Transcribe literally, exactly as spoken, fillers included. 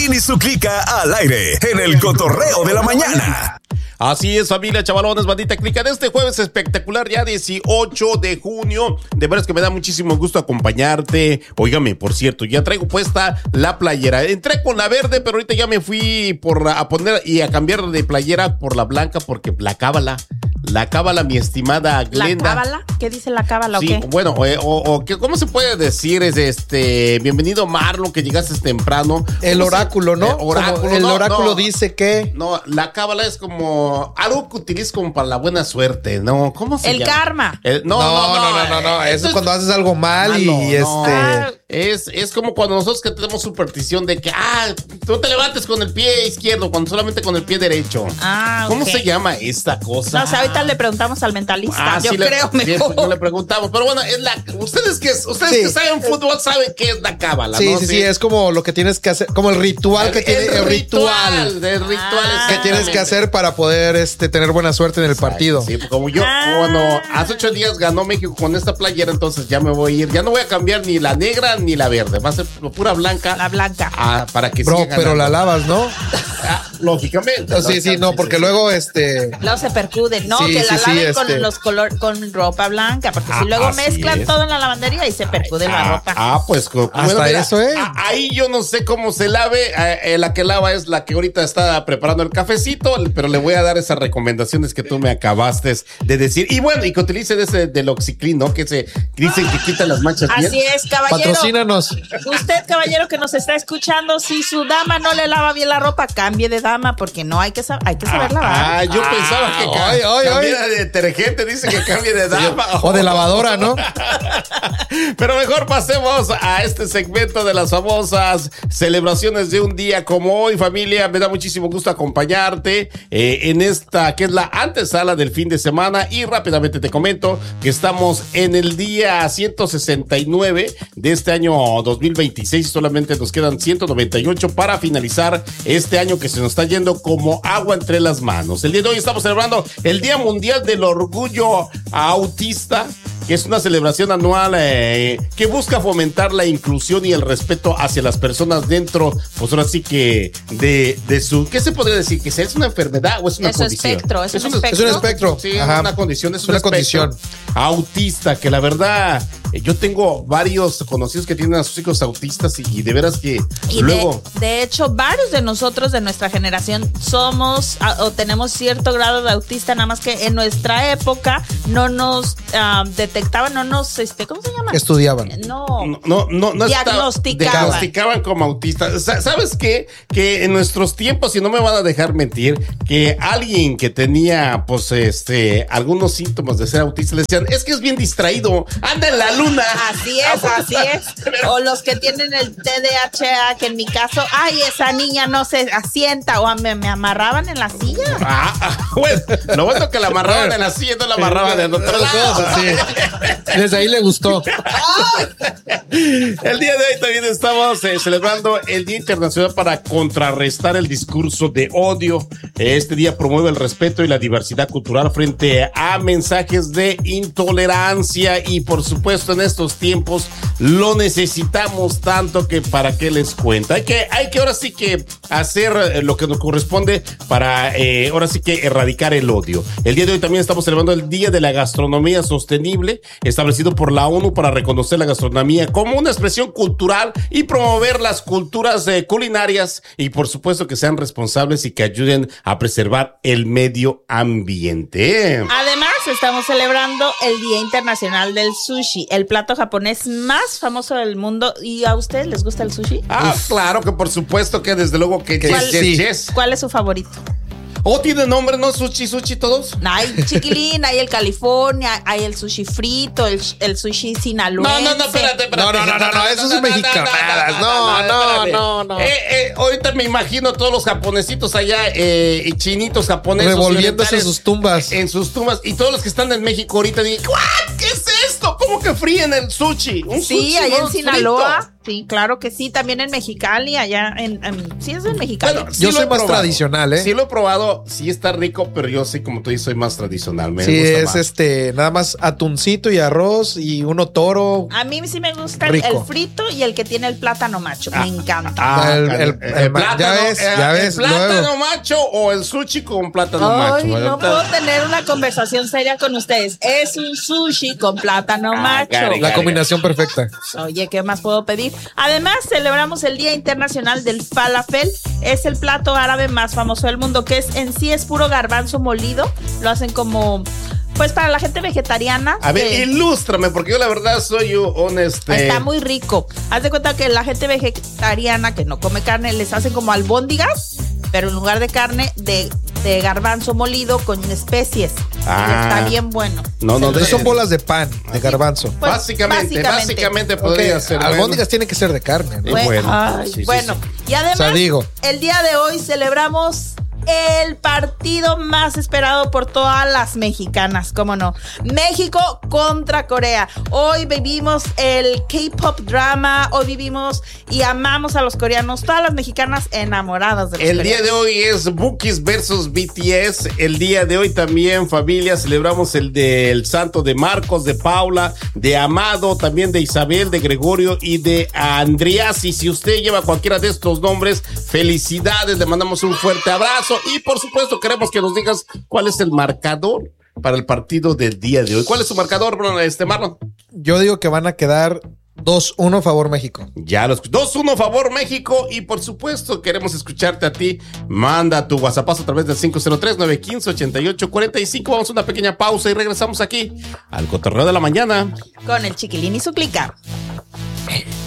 Y su clica al aire en el cotorreo de la mañana. Así es, familia, chavalones, bandita clica. De este jueves espectacular, ya dieciocho de junio. De veras que me da muchísimo gusto acompañarte. Óigame, por cierto, ya traigo puesta la playera. Entré con la verde, pero ahorita ya me fui por a poner y a cambiar de playera por la blanca porque la cábala. La cábala, mi estimada Glenda. ¿La cábala? ¿Qué dice la cábala o sí, qué? Bueno, eh, o, o que, ¿cómo se puede decir? Es este, bienvenido Marlon, que llegaste temprano. El oráculo, ¿no? Eh, oráculo, como el no, oráculo no, dice que... No, la cábala es como algo que utilizas como para la buena suerte, ¿no? ¿Cómo se el llama? Karma. El, no, no, no, no, no, no. Eso es cuando haces algo mal y no, este... No. Es, es como cuando nosotros que tenemos superstición de que, ah, no te levantes con el pie izquierdo, cuando solamente con el pie derecho. Ah, ¿Cómo okay. se llama esta cosa? No, o sea, ahorita le preguntamos al mentalista. Ah, yo sí creo le, mejor. No le preguntamos, pero bueno, es la, ustedes que ustedes sí. que saben fútbol saben qué es la cábala, sí, ¿no? Sí, sí, sí, es como lo que tienes que hacer, como el ritual el, que tiene, el, el ritual, ritual, el ritual ah, que tienes que hacer para poder este tener buena suerte en el Exacto. partido. Sí, como yo, ah. bueno, hace ocho días ganó México con esta playera, entonces ya me voy a ir, ya no voy a cambiar ni la negra ni la verde, va a ser pura blanca. La blanca. Ah, para que Bro, siga pero la lavas, ¿no? Ah, lógicamente. No, sí, sí, no, porque sí, luego este. Luego se percuden, no, sí, que sí, la laven sí, con este... los color, con ropa blanca, porque ah, si luego mezclan es. todo en la lavandería y se percude ah, la ropa. Ah, pues hasta bueno, mira, eso, ¿eh? Ahí yo no sé cómo se lave. Eh, la que lava es la que ahorita está preparando el cafecito, pero le voy a dar esas recomendaciones que tú me acabaste de decir. Y bueno, y que utilicen ese del Oxiclin, ¿no? Que se dicen que quita las manchas. Así bien. es, caballero. Patrocínanos. Usted, caballero, que nos está escuchando, si su dama no le lava bien la ropa, cambie de dama, porque no hay que, sab- hay que saber ah, lavar. Ah, yo ah, pensaba que ca- ay, ay, cambiara de detergente, dice que cambie de dama. O de lavadora, ¿no? Pero mejor pasemos a este segmento de las famosas celebraciones de un día como hoy, familia. Me da muchísimo gusto acompañarte eh, en esta que es la antesala del fin de semana. Y rápidamente te comento que estamos en el día ciento sesenta y nueve de este año dos mil veintiséis. Solamente nos quedan ciento noventa y ocho para finalizar este año que se nos está yendo como agua entre las manos. El día de hoy estamos celebrando el Día Mundial del Orgullo Autista, que es una celebración anual eh, que busca fomentar la inclusión y el respeto hacia las personas dentro, pues ahora sí que de, de su, ¿qué se podría decir? ¿Que es una enfermedad o es una es condición? Espectro, es, es un un espectro. Es un espectro. Sí, es una condición, es, es una un condición. Autista, que la verdad, yo tengo varios conocidos que tienen a sus hijos autistas y, y de veras que y luego... De, de hecho, varios de nosotros de nuestra generación somos o tenemos cierto grado de autista, nada más que en nuestra época no nos uh, detectaban, no nos, este, ¿cómo se llama? Estudiaban. No, no, no, no, no diagnosticaban. Está, diagnosticaban como autistas. ¿Sabes qué? Que en nuestros tiempos, y no me van a dejar mentir, que alguien que tenía, pues, este, algunos síntomas de ser autista le decían, es que es bien distraído, anda en la luna. Así es, así es. O los que tienen el T D A H A, que en mi caso, ay, esa niña no se asienta, o me, me amarraban en la silla. Ah, ah, bueno, lo bueno que la amarraban en la silla, no la amarraban en otro lado. Sí. Desde ahí le gustó. El día de hoy también estamos eh, celebrando el Día Internacional para contrarrestar el discurso de odio. Este día promueve el respeto y la diversidad cultural frente a mensajes de intolerancia, y por supuesto en estos tiempos lo necesitamos tanto que para qué les cuento. Hay que, hay que ahora sí que hacer lo que nos corresponde para eh, ahora sí que erradicar el odio. El día de hoy también estamos celebrando el Día de la Gastronomía Sostenible, establecido por la ONU para reconocer la gastronomía como una expresión cultural y promover las culturas eh, culinarias, y por supuesto que sean responsables y que ayuden a preservar el medio ambiente. Además, estamos celebrando el Día Internacional del Sushi, el plato japonés más famoso del mundo. ¿Y a ustedes les gusta el sushi? Ah, Uf. Claro que por supuesto que desde luego que ¿Cuál, yes, yes, yes. ¿Cuál es su favorito? ¿O oh, tiene nombre, no? Sushi, sushi, todos. Hay chiquilín, hay el California, hay el sushi frito, el, el sushi sinaloense. No, no, no, espérate, espérate. No, no, no, no, no, eso es mexicanadas. No, no, no, no. Eh, eh, ahorita me imagino todos los japonesitos allá, eh, y chinitos japoneses. Revolviéndose en sus tumbas. En sus tumbas. Y todos los que están en México ahorita digan, ¿qué es esto? ¿Cómo que fríen el sushi? Un sí, sushi, allá en Sinaloa. Frito. Sí, claro que sí. También en Mexicali, allá en, en sí es en Mexicali. Bueno, sí yo lo soy he más probado. tradicional, ¿eh? Sí lo he probado, sí está rico, pero yo sí, como tú dices, soy más tradicional. Me sí, gusta es más. este, nada más atuncito y arroz y uno toro. A mí sí me gusta el, Rico. el frito y el que tiene el plátano macho. Ah, me encanta. Ah, El- el, el- el el- plátano, ya ves, eh, ya el ves, plátano luego. macho o el sushi con plátano Ay, macho. no puedo tener una conversación seria con ustedes. Es un sushi con plátano Ah, macho. Gary, La combinación perfecta. Oye, ¿qué más puedo pedir? Además, celebramos el Día Internacional del Falafel. Es el plato árabe más famoso del mundo, que es en sí es puro garbanzo molido. Lo hacen como, pues para la gente vegetariana. A ver, que ilústrame, porque yo la verdad soy un este. está muy rico. Haz de cuenta que la gente vegetariana que no come carne les hacen como albóndigas, pero en lugar de carne, de, de garbanzo molido con especies. Ah. Y está bien bueno. No, no, Entonces de- son bolas de pan, de garbanzo. Pues, básicamente, básicamente, básicamente. podría Ok, ser. albóndigas tienen que ser de carne, ¿no? Bueno, Bueno, ay, sí, sí, bueno. sí. Y además, O sea, digo. el día de hoy celebramos el partido más esperado por todas las mexicanas, ¿cómo no? México contra Corea. Hoy vivimos el K-pop drama, hoy vivimos y amamos a los coreanos, todas las mexicanas enamoradas de los El coreanos. día de hoy es Bookies versus B T S. El día de hoy también, familia, celebramos el del santo de Marcos, de Paula, de Amado, también de Isabel, de Gregorio y de Andreas. Y si usted lleva cualquiera de estos nombres, felicidades, le mandamos un fuerte abrazo. Y por supuesto, queremos que nos digas cuál es el marcador para el partido del día de hoy. ¿Cuál es su marcador, Bruno, este Marlon? Yo digo que van a quedar dos uno favor México. Ya los dos uno favor México y por supuesto queremos escucharte a ti. Manda tu WhatsApp a través del cinco cero tres, nueve uno cinco, ocho ocho cuatro cinco. Vamos a una pequeña pausa y regresamos aquí al Cotorreo de la Mañana. Con el Chiquilín y su clica.